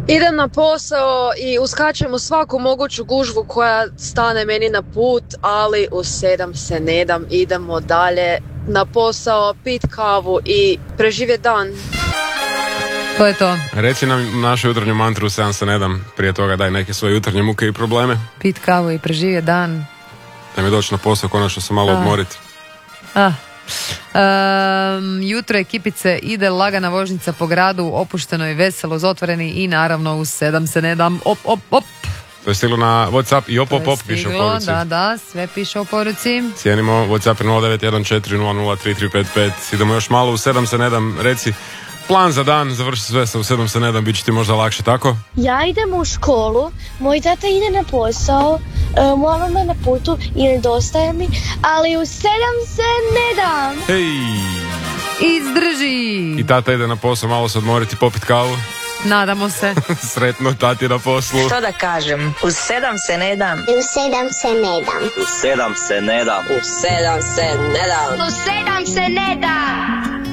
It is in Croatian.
Idem na posao i uskačem u svaku moguću gužvu koja stane meni na put, ali u 7 se ne dam, idemo dalje na posao, pit kavu i preživjeti dan. To je to. Reci nam našu jutarnju mantru, 7 se ne dam, prije toga daj neke svoje jutarnje muke i probleme. Pit kavu i preživjeti dan. Da mi doći na posao, konačno se malo odmoriti. Jutro ekipice ide lagana vožnica po gradu, opušteno i veselo, zatvoreni i naravno u 7 se ne dam, op. To je stiglo na Whatsapp i op, piše u poruci. Da, sve piše u poruci. Cijenimo, Whatsapp je 0914003355. Idemo još malo u 7 se ne dam, reci plan za dan, završi sve sa u 7 se ne dam, bit će ti možda lakše, tako? Ja idem u školu, moj tata ide na posao, moja mama je na putu i nedostaje mi, ali u 7 se ne dam. Hej! Izdrži! I tata ide na posao, malo se odmoriti, popit kavu. Nadamo se. Sretno, tati na poslu. Što da kažem, u 7 se ne dam. U 7 se ne dam. U 7 se ne dam. U 7 se ne dam. U 7 se ne dam.